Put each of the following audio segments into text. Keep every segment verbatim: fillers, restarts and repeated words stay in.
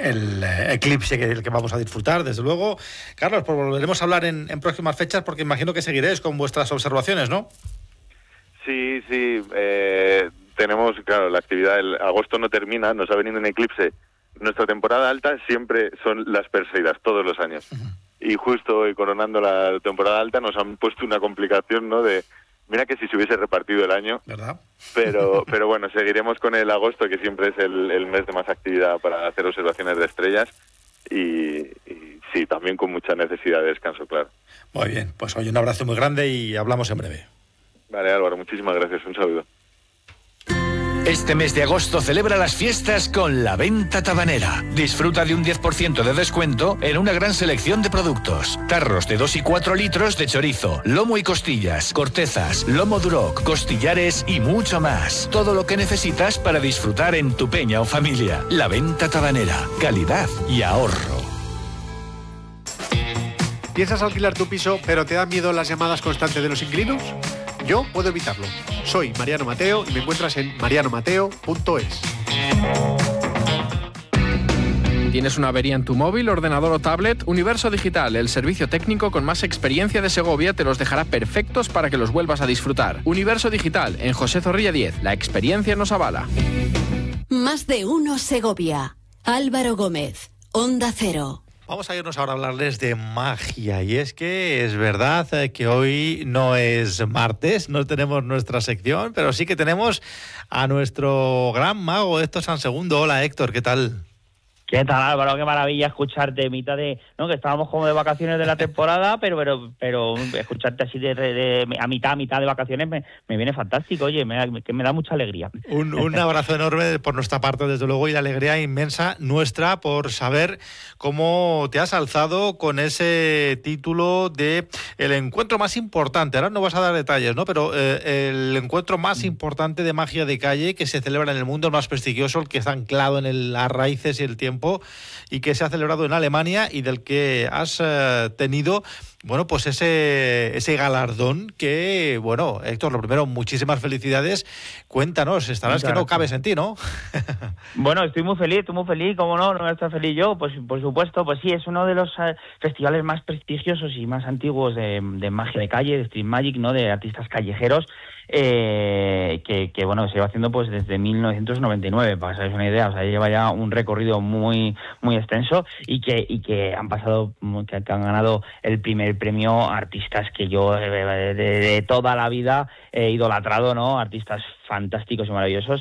el eh, eclipse que, el que vamos a disfrutar, desde luego. Carlos, pues volveremos a hablar en, en próximas fechas, porque imagino que seguiréis con vuestras observaciones, ¿no? Sí, sí, eh, tenemos, claro, la actividad, el agosto no termina, nos ha venido un eclipse. Nuestra temporada alta siempre son las Perseidas, todos los años. Uh-huh. Y justo hoy, coronando la temporada alta, nos han puesto una complicación, ¿no? De, mira que si se hubiese repartido el año, ¿verdad? Pero, pero bueno, seguiremos con el agosto, que siempre es el, el mes de más actividad para hacer observaciones de estrellas. Y, y sí, también con mucha necesidad de descanso, claro. Muy bien, pues hoy un abrazo muy grande y hablamos en breve. Vale, Álvaro, muchísimas gracias, un saludo. Este mes de agosto celebra las fiestas con La Venta Tabanera. Disfruta de un diez por ciento de descuento en una gran selección de productos. Tarros de dos y cuatro litros de chorizo, lomo y costillas, cortezas, lomo duroc, costillares y mucho más. Todo lo que necesitas para disfrutar en tu peña o familia. La Venta Tabanera. Calidad y ahorro. ¿Piensas alquilar tu piso, pero te dan miedo las llamadas constantes de los inquilinos? Yo puedo evitarlo. Soy Mariano Mateo y me encuentras en mariano mateo punto es. ¿Tienes una avería en tu móvil, ordenador o tablet? Universo Digital, el servicio técnico con más experiencia de Segovia, te los dejará perfectos para que los vuelvas a disfrutar. Universo Digital, en José Zorrilla diez. La experiencia nos avala. Más de uno Segovia. Álvaro Gómez, Onda Cero. Vamos a irnos ahora a hablarles de magia, y es que es verdad que hoy no es martes, no tenemos nuestra sección, pero sí que tenemos a nuestro gran mago Héctor Sansegundo. Hola Héctor, ¿qué tal? ¿Qué tal, Álvaro? Qué maravilla escucharte, mitad de, no, que estábamos como de vacaciones de la temporada, pero pero pero escucharte así de, de, de a mitad a mitad de vacaciones me, me viene fantástico, oye, me, que me da mucha alegría. Un, un abrazo enorme por nuestra parte, desde luego, y la alegría inmensa nuestra por saber cómo te has alzado con ese título de el encuentro más importante. Ahora no vas a dar detalles, ¿no? Pero eh, el encuentro más importante de magia de calle que se celebra en el mundo, el más prestigioso, el que está anclado en el, las raíces y el tiempo, y que se ha celebrado en Alemania, y del que has eh, tenido, bueno, pues ese ese galardón que, bueno, Héctor, lo primero, muchísimas felicidades. Cuéntanos, estarás que no cabes en ti, ¿no? Bueno, estoy muy feliz, estoy muy feliz, ¿cómo no? No voy a estar feliz yo, pues por supuesto, pues sí, es uno de los uh, festivales más prestigiosos y más antiguos de, de magia de calle, de Street Magic, ¿no? De artistas callejeros, eh, que, que, bueno, se lleva haciendo pues desde mil novecientos noventa y nueve, para que os hagáis una idea, o sea, lleva ya un recorrido muy muy extenso, y que y que han pasado, que, que han ganado el primer premio artistas que yo de, de, de toda la vida he idolatrado, ¿no? Artistas fantásticos y maravillosos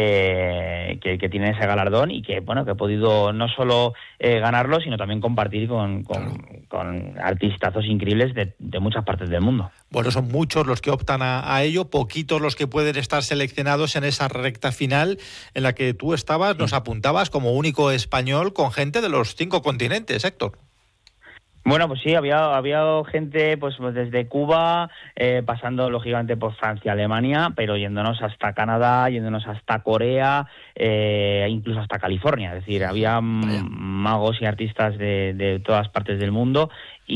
que, que, que tienen ese galardón, y que, bueno, que he podido no solo eh, ganarlo, sino también compartir con, con, con artistazos increíbles de, de muchas partes del mundo. Bueno, son muchos los que optan a, a ello, poquitos los que pueden estar seleccionados en esa recta final en la que tú estabas, sí. Nos apuntabas como único español con gente de los cinco continentes, Héctor. Bueno, pues sí, había había gente pues desde Cuba, eh, pasando lógicamente por Francia, Alemania, pero yéndonos hasta Canadá, yéndonos hasta Corea, eh, incluso hasta California. Es decir, había m- magos y artistas de, de todas partes del mundo,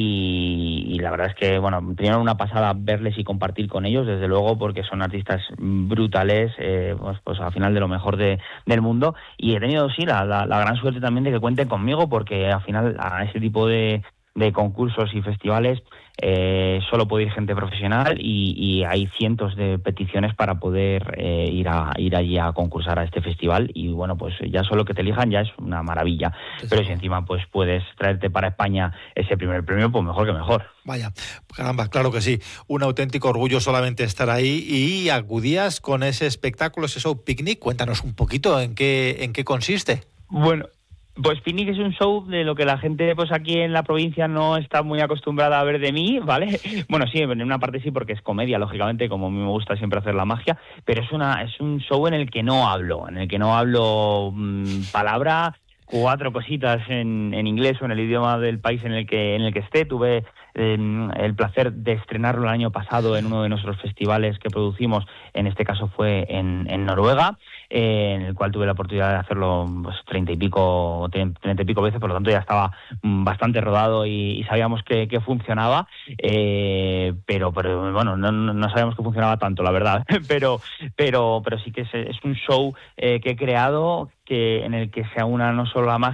y, y la verdad es que, bueno, primero una pasada verles y compartir con ellos, desde luego, porque son artistas brutales, eh, pues, pues al final de lo mejor de, del mundo. Y he tenido, sí, la, la, la gran suerte también de que cuenten conmigo, porque al final a ese tipo de de concursos y festivales eh, solo puede ir gente profesional, y, y hay cientos de peticiones para poder eh, ir a ir allí a concursar a este festival, y bueno, pues ya solo que te elijan ya es una maravilla. Sí, pero si encima pues puedes traerte para España ese primer premio, pues mejor que mejor. Vaya, caramba, claro que sí, un auténtico orgullo solamente estar ahí. Y acudías con ese espectáculo, ese show Picnic. Cuéntanos un poquito en qué en qué consiste. Bueno, pues Picnic es un show de lo que la gente pues aquí en la provincia no está muy acostumbrada a ver de mí, ¿vale? Bueno, sí, en una parte sí, porque es comedia, lógicamente, como a mí me gusta siempre hacer la magia, pero es una es un show en el que no hablo, en el que no hablo mmm, palabra, cuatro cositas en, en inglés o en el idioma del país en el que en el que esté. Tuve eh, el placer de estrenarlo el año pasado en uno de nuestros festivales que producimos, en este caso fue en, en Noruega, eh, en el cual tuve la oportunidad de hacerlo pues treinta y pico, treinta y pico veces, por lo tanto ya estaba bastante rodado y, y sabíamos que, que funcionaba, eh, pero pero bueno, no, no sabíamos que funcionaba tanto, la verdad, pero pero pero sí que es, es un show eh, que he creado, que en el que se aúna no solo la magia,